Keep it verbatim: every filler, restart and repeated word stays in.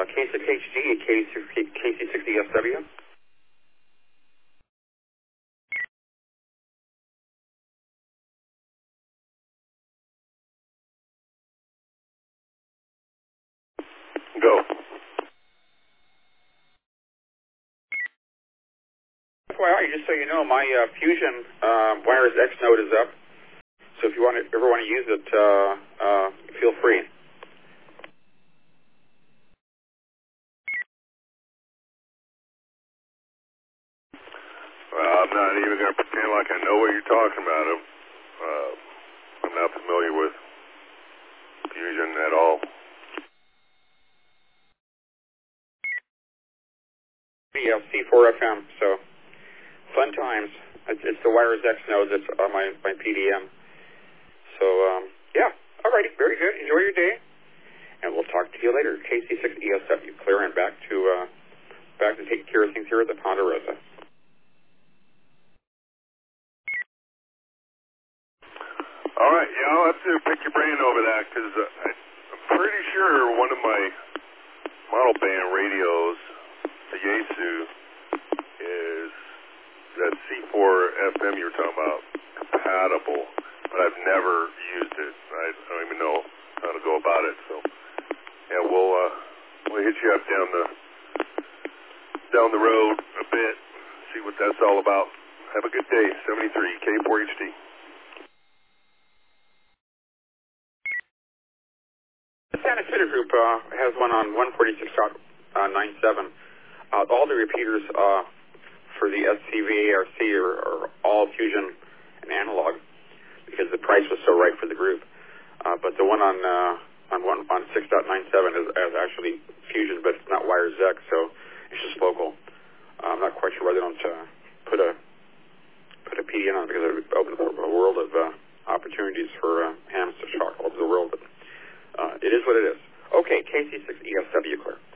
K six H D, K C six E S W. Go. F Y I, just so you know, my uh, Fusion uh, Wireless X node is up. So if you want to, ever want to use it, uh, uh, feel free. Well, I'm not even going to pretend like I know what you're talking about. Uh, I'm not familiar with Fusion at all. Yeah, C four F M, so fun times. It's, it's the Wireless X node that's on my, my P D M. So, um, yeah, alrighty, very good. Enjoy your day, and we'll talk to you later. K C six E S W, clear and back to, uh, back to take care of things here at the Ponderosa. All right, yeah, I'll have to pick your brain over that, because uh, I'm pretty sure one of my model band radios, the Yaesu, is that C four F M you were talking about, compatible, but I've never used it. I don't even know how to go about it. So, yeah, we'll uh, we'll hit you up down the down the road a bit, see what that's all about. Have a good day. seventy-three K four H D. The Santa Clara Group uh, has one on one forty-six point nine seven. Uh, all the repeaters uh, for the S C V A R C are, are all Fusion and analog because the price was so right for the group. Uh, but the one on uh, on one on six point nine seven is, is actually Fusion, but it's not Wires X, so it's just local. Uh, I'm not quite sure why they don't uh, put a put a P D N on it because it would open up a world of uh, opportunities for uh, hams to shock all over the world. But uh, it is what it is. Okay, K C six E S W clear.